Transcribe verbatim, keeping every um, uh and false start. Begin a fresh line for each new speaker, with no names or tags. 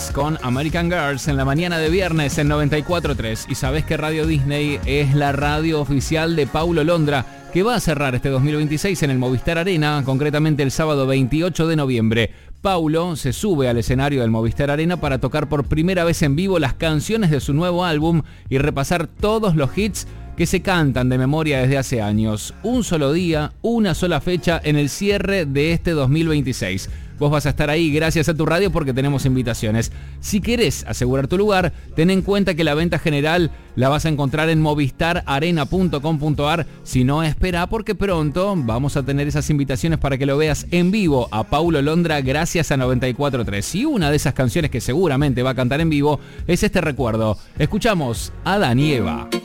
Price con American Girls en la mañana de viernes en noventa y cuatro punto tres. Y sabés que Radio Disney es la radio oficial de Paulo Londra, que va a cerrar este dos mil veintiséis en el Movistar Arena, concretamente el sábado veintiocho de noviembre. Paulo se sube al escenario del Movistar Arena para tocar por primera vez en vivo las canciones de su nuevo álbum y repasar todos los hits que se cantan de memoria desde hace años. Un solo día, una sola fecha en el cierre de este dos mil veintiséis. Vos vas a estar ahí gracias a tu radio porque tenemos invitaciones. Si querés asegurar tu lugar, ten en cuenta que la venta general la vas a encontrar en movistar arena punto com punto ar. Si no, espera porque pronto vamos a tener esas invitaciones para que lo veas en vivo a Paulo Londra gracias a noventa y cuatro punto tres. Y una de esas canciones que seguramente va a cantar en vivo es este recuerdo. Escuchamos a Adán y Eva.